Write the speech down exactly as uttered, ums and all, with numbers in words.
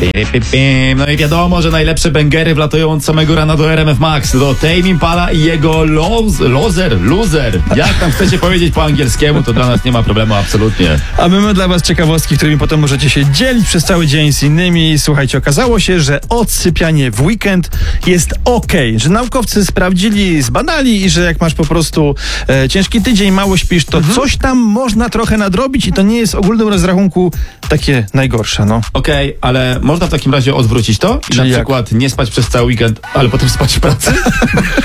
No i wiadomo, że najlepsze bęgery wlatują od samego rana do R M F Max, do Tame Impala i jego loz, loser, loser. Jak tam chcecie powiedzieć po angielskiemu, to dla nas nie ma problemu absolutnie. A my mamy dla was ciekawostki, którymi potem możecie się dzielić przez cały dzień z innymi. Słuchajcie, okazało się, że odsypianie w weekend jest okej, okay, że naukowcy sprawdzili, zbadali i że jak masz po prostu e, ciężki tydzień, mało śpisz, to mhm. coś tam można trochę nadrobić i to nie jest w ogólnym rozrachunku takie najgorsze, no. Okej, okay, ale można w takim razie odwrócić to i Czyli na przykład jak? nie spać przez cały weekend, ale potem spać w pracy?